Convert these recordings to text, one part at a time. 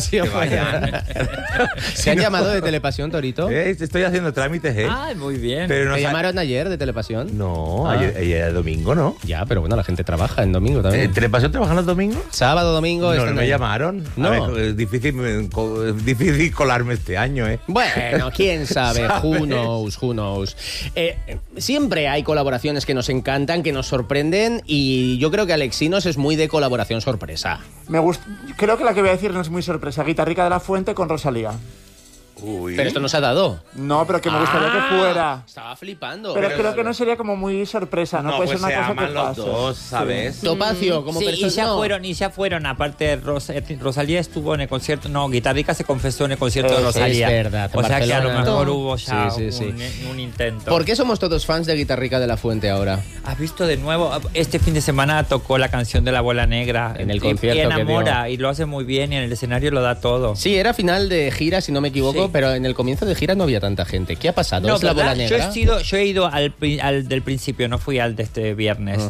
Telepasión. ¿Se han llamado de Telepasión, Torito? Estoy haciendo trámites, Ah, muy bien. Pero ¿Te llamaron ayer de Telepasión? No, ayer era domingo, ¿no? Ya, pero bueno, la gente trabaja en domingo también. ¿En Telepasión trabajan los domingos? Sábado, domingo... No me llamaron. No. A ver, es difícil colarme este año, ¿eh? Bueno, quién sabe. Who knows, who knows. Siempre hay colaboraciones que nos encantan, que nos sorprenden, y yo creo que Alexinos es muy de colaboración sorpresa. Creo que la que voy a decir no es muy sorpresa. Guitarrica de la Fuente con Rosalía. Uy. Pero esto nos ha dado. No, pero que me gustaría que fuera. Estaba flipando. Pero creo que no sería como muy sorpresa, no puede pues ser una se cosa aman que los pase. dos, ¿sabes? Sí. Topacio, como Sí, persona. y ya fueron, aparte Rosalía estuvo en el concierto, no, Guitarrica se confesó en el concierto de Rosalía. Es verdad, en o sea que a lo Barcelona. mejor hubo ya Sí. un intento. ¿Por qué somos todos fans de Guitarrica de la Fuente ahora? ¿Has visto de nuevo? Este fin de semana tocó la canción de la Abuela Negra. En el concierto y que enamora, dio. y lo hace muy bien, y en el escenario lo da todo. Sí, era final de gira, si no me equivoco, Sí. pero en el comienzo de gira no había tanta gente. ¿Qué ha pasado? No, ¿Es la Abuela ¿verdad? Negra? Yo he ido al del principio, no fui al de este viernes.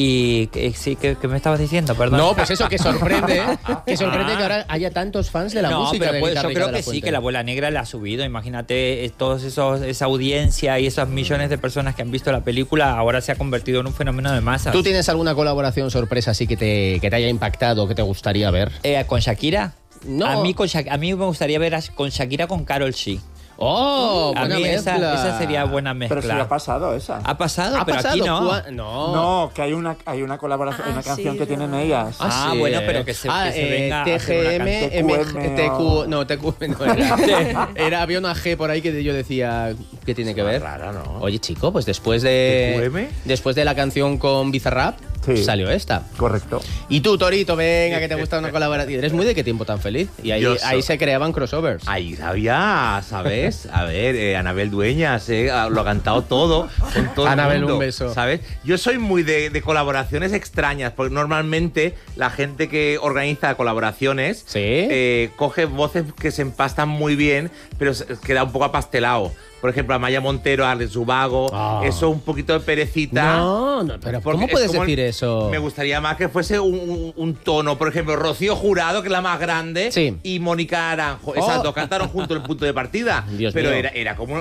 Y sí, ¿qué me estabas diciendo? Perdón. No, pues eso, que sorprende, que sorprende que ahora haya tantos fans de la música pero de pues, yo Guitarrica creo de la que sí, Fuente. que la Abuela Negra la ha subido. Imagínate, esa audiencia y esos millones de personas que han visto la película, ahora se ha convertido en un fenómeno de masas. ¿Tú tienes alguna colaboración sorpresa así que te haya impactado, que te gustaría ver? ¿Con Shakira? No. A mí me gustaría ver con Shakira con Karol G. ¡Oh! A Buena mí mezcla. esa sería buena mezcla. Pero sí ha pasado esa. Ha pasado, ¿Ha pero pasado? aquí no. No. No, que hay una colaboración, una canción que tienen ellas. Ah, bueno, pero que se venga a hacer una TGM, canción. TQ, no, TQ no era. Había una G por ahí que yo decía, ¿qué tiene que ver? Rara, ¿no? Oye, chico, pues después de la canción con Bizarrap, Sí. salió esta. Correcto. Y tú, Torito, venga, que te gusta una colaboración. ¿Eres muy de qué tiempo tan feliz? Y ahí se creaban crossovers. Ahí sabía, ¿sabes? A ver, Anabel Dueñas, lo ha cantado todo. Con todo Anabel, el mundo, un beso. ¿sabes? Yo soy muy de colaboraciones extrañas, porque normalmente la gente que organiza colaboraciones coge voces que se empastan muy bien, pero queda un poco apastelado. Por ejemplo, Amaya Montero, Alex Ubago, eso un poquito de perecita. No, pero ¿cómo puedes decir eso? Me gustaría más que fuese un tono. Por ejemplo, Rocío Jurado, que es la más grande, y Mónica Naranjo. Esas dos cantaron junto el punto de partida. Dios pero mío.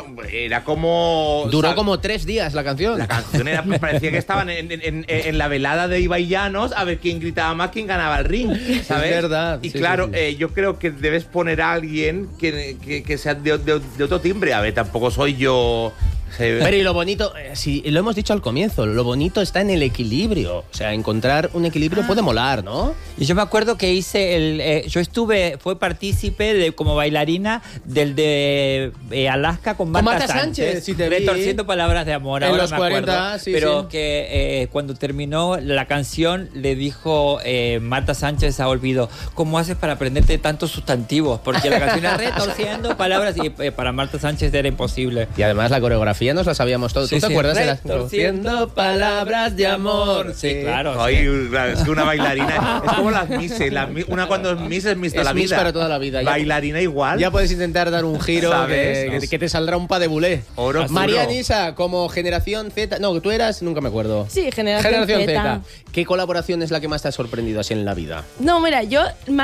Era como... Duró como 3 días la canción. La canción parecía que estaban en la velada de Ibai Llanos a ver quién gritaba más, quién ganaba el ring, ¿sabes? Es verdad. Y sí, claro, sí. yo creo que debes poner a alguien que sea de otro timbre. A ver, tampoco soy yo... Pero y lo bonito, si lo hemos dicho al comienzo, lo bonito está en el equilibrio. O sea, encontrar un equilibrio puede molar, ¿no? Y yo me acuerdo que hice fue partícipe como bailarina del de Alaska con Marta Sánchez. si te vi. Retorciendo palabras de amor. En ahora los me 40, acuerdo. sí, pero sí. que cuando terminó la canción le dijo Marta Sánchez a Olvido, ¿cómo haces para aprenderte tantos sustantivos? Porque la canción era retorciendo palabras y para Marta Sánchez era imposible. Y además la coreografía nos la sabíamos todos. Sí, ¿Tú te sí. acuerdas de Retorciendo palabras de amor? Sí, claro. Ay, es que una bailarina es como las Misses. Una cuando es Miss es Miss toda la Miss vida. para toda la vida. Bailarina igual. Ya puedes intentar dar un giro ¿Sabes? que te saldrá un pas de boulé. Oro puro. María Nisa, como generación Z. No, tú eras, nunca me acuerdo. Sí, generación Z. ¿Qué colaboración es la que más te ha sorprendido así en la vida? No, mira, yo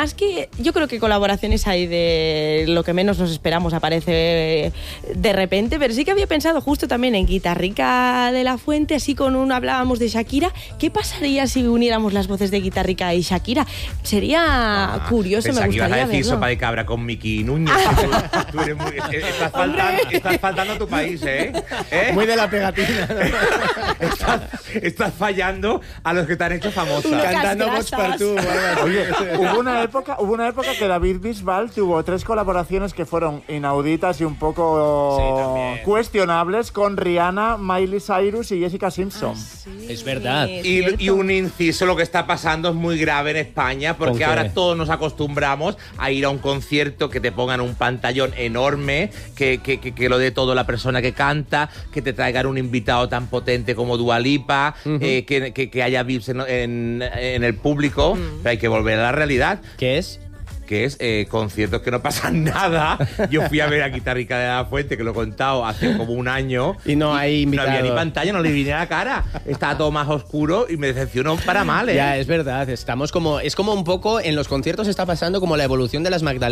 creo que colaboraciones hay de lo que menos nos esperamos, aparece de repente, pero sí que había pensado justo también en Guitarrica de la Fuente, así hablábamos de Shakira. ¿Qué pasaría si uniéramos las voces de Guitarrica y Shakira? Sería curioso, me Pensaba que ibas gustaría a decir verlo. sopa de cabra con Miki Núñez. Tú eres muy... Estás faltando a tu país, ¿eh? Muy de la pegatina, ¿no? Estás fallando a los que te han hecho famosa. Cantando Vox Partout. Oye, hubo una época que David Bisbal tuvo 3 colaboraciones que fueron inauditas y un poco cuestionables con Rihanna, Miley Cyrus y Jessica Simpson. Sí, Es verdad. Y un inciso, lo que está pasando es muy grave en España, ¿Con porque qué? ahora todos nos acostumbramos a ir a un concierto que te pongan un pantallón enorme, que lo dé todo la persona que canta, que te traigan un invitado tan potente como Dua Lipa, que haya VIPs en el público, pero hay que volver a la realidad. ¿Qué es? Que es conciertos que no pasan nada. Yo fui a ver a Guitarrica de la Fuente, que lo he contado hace como un año. Y no hay No invitado. había ni pantalla, no le vi ni la cara. Estaba todo más oscuro y me decepcionó para mal, ¿eh? Ya, es verdad. Es como un poco en los conciertos está pasando como la evolución de las Magdalenas.